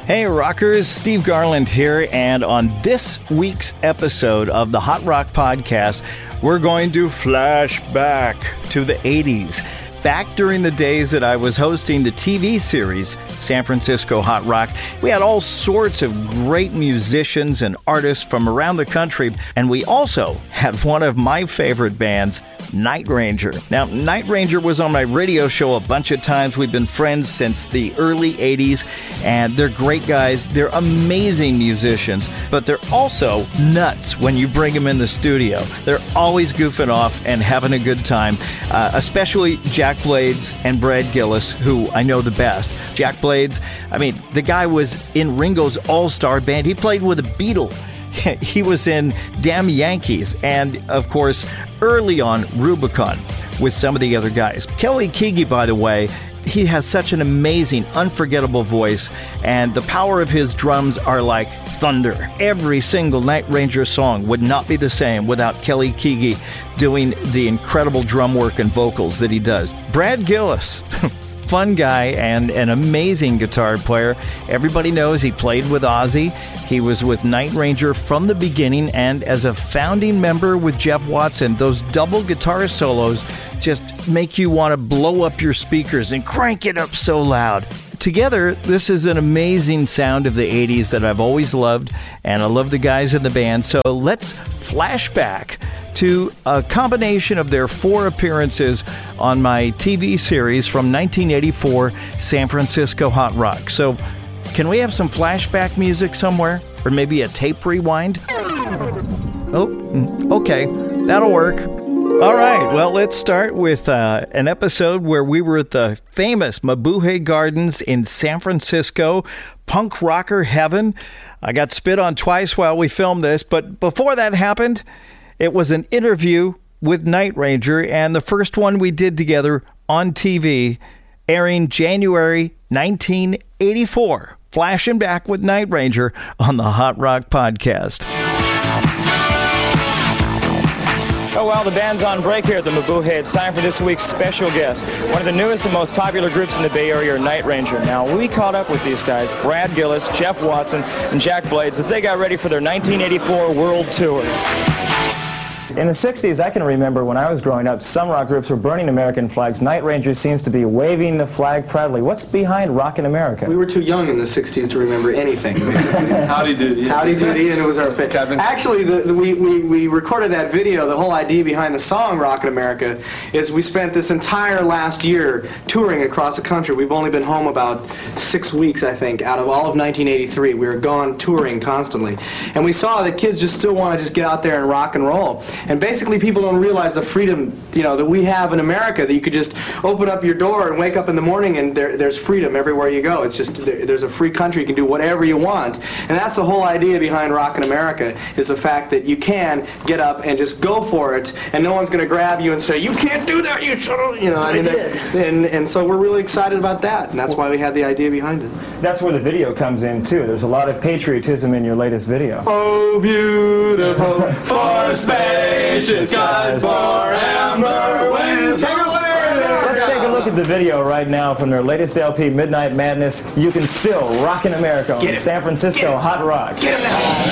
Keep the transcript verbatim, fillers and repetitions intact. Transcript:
Hey rockers, Steve Garland here, and on this week's episode of the Hot Rock Podcast, we're going to flash back to the eighties. Back during the days that I was hosting the T V series, San Francisco Hot Rock, we had all sorts of great musicians and artists from around the country, and we also had one of my favorite bands, Night Ranger. Now, Night Ranger was on my radio show a bunch of times. We've been friends since the early eighties, and they're great guys. They're amazing musicians, but they're also nuts when you bring them in the studio. They're always goofing off and having a good time, uh, especially Jack Blades and Brad Gillis, who I know the best. Jack Blades, I mean, the guy was in Ringo's All-Star Band. He played with the Beatles. He was in Damn Yankees, and of course, early on, Rubicon with some of the other guys. Kelly Keagy, by the way, he has such an amazing, unforgettable voice, and the power of his drums are like thunder. Every single Night Ranger song would not be the same without Kelly Keagy doing the incredible drum work and vocals that he does. Brad Gillis, fun guy and an amazing guitar player. Everybody knows he played with Ozzy. He was with Night Ranger from the beginning, and as a founding member with Jeff Watson, those double guitar solos just make you want to blow up your speakers and crank it up so loud. Together, this is an amazing sound of the eighties that I've always loved, and I love the guys in the band. So let's flash back to a combination of their four appearances on my T V series from nineteen eighty-four, San Francisco Hot Rock. So can we have some flashback music somewhere? Or maybe a tape rewind? Oh, okay. That'll work. All right, well, let's start with uh, an episode where we were at the famous Mabuhay Gardens in San Francisco, punk rocker heaven. I got spit on twice while we filmed this, but before that happened, it was an interview with Night Ranger, and the first one we did together on T V, airing January nineteen eighty-four. Flashing back with Night Ranger on the Hot Rock Podcast. Oh, well, the band's on break here at the Mabuhay. It's time for this week's special guest. One of the newest and most popular groups in the Bay Area are Night Ranger. Now, we caught up with these guys, Brad Gillis, Jeff Watson, and Jack Blades, as they got ready for their nineteen eighty-four World Tour. In the sixties, I can remember when I was growing up, some rock groups were burning American flags. Night Ranger seems to be waving the flag proudly. What's behind Rockin' America? We were too young in the sixties to remember anything. Howdy Doody. Howdy Doody, and it was our fit. Actually, the, the, we, we, we recorded that video. The whole idea behind the song Rockin' America is we spent this entire last year touring across the country. We've only been home about six weeks, I think, out of all of nineteen eighty-three. We were gone touring constantly. And we saw that kids just still want to just get out there and rock and roll. And basically, people don't realize the freedom, you know, that we have in America, that you could just open up your door and wake up in the morning and there, there's freedom everywhere you go. It's just, there, there's a free country. You can do whatever you want. And that's the whole idea behind Rockin' America, is the fact that you can get up and just go for it, and no one's going to grab you and say, you can't do that, you should, you know. I, I mean, did. And, and so we're really excited about that, and that's why we had the idea behind it. That's where the video comes in, too. There's a lot of patriotism in your latest video. Oh, beautiful for spacious skies, for amber winter. Let's take a look at the video right now from their latest L P, Midnight Madness. You Can Still Rockin' America on San Francisco Hot Rock.